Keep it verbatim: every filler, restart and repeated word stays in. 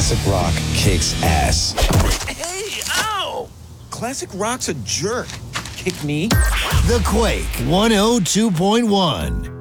Classic rock kicks ass. Hey, ow! Classic rock's a jerk. Kick me? The Quake one oh two point one.